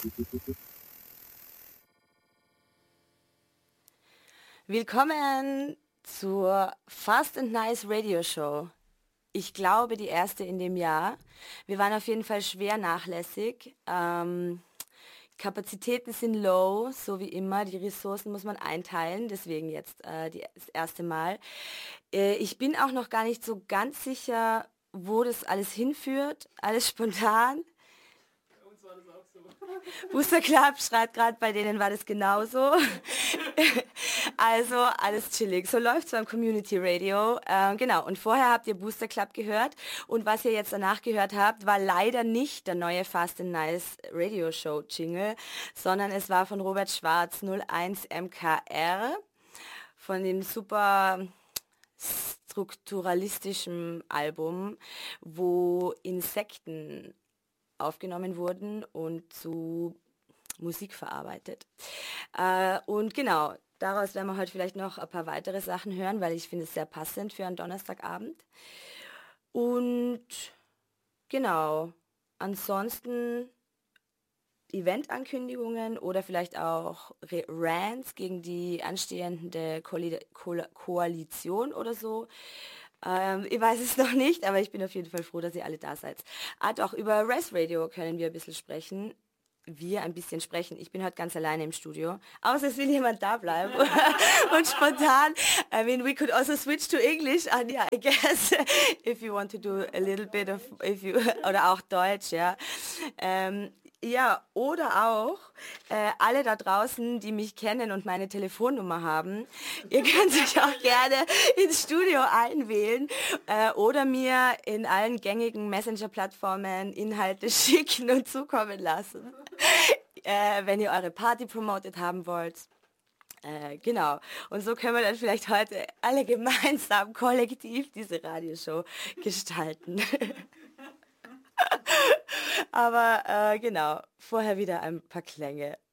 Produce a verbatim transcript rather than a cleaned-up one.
Willkommen zur Fast and Nice Radio Show. Ich glaube, die erste in dem Jahr. Wir waren auf jeden Fall schwer nachlässig. Ähm, Kapazitäten sind low, so wie immer. Die Ressourcen muss man einteilen, deswegen jetzt äh, die, das erste Mal. Äh, ich bin auch noch gar nicht so ganz sicher, wo das alles hinführt. Alles spontan. Booster Club schreibt gerade, bei denen war das genauso. Also alles chillig. So läuft es beim Community Radio. Ähm, genau, und vorher habt ihr Booster Club gehört. Und was ihr jetzt danach gehört habt, war leider nicht der neue Fast and Nice Radio Show Jingle, sondern es war von Robert Schwarz null eins M K R, von dem super strukturalistischen Album, wo Insekten aufgenommen wurden und zu Musik verarbeitet. Äh, und genau, daraus werden wir heute vielleicht noch ein paar weitere Sachen hören, weil ich finde es sehr passend für einen Donnerstagabend. Und genau, ansonsten Eventankündigungen oder vielleicht auch Re- Rants gegen die anstehende Koali Ko Koalition oder so. Ähm, ich weiß es noch nicht, aber ich bin auf jeden Fall froh, dass ihr alle da seid. Ah doch, über Res Radio können wir ein bisschen sprechen. Wir ein bisschen sprechen. Ich bin heute ganz alleine im Studio. Außer es will jemand da bleiben. Und spontan, I mean, we could also switch to English, Anja, I guess, if you want to do a little bit of, if you, oder auch Deutsch, ja. Ähm, ja, oder auch äh, alle da draußen, die mich kennen und meine Telefonnummer haben, ihr könnt euch auch gerne ins Studio einwählen äh, oder mir in allen gängigen Messenger-Plattformen Inhalte schicken und zukommen lassen, äh, wenn ihr eure Party promoted haben wollt. Äh, genau. Und so können wir dann vielleicht heute alle gemeinsam kollektiv diese Radioshow gestalten. Aber äh, genau, vorher wieder ein paar Klänge.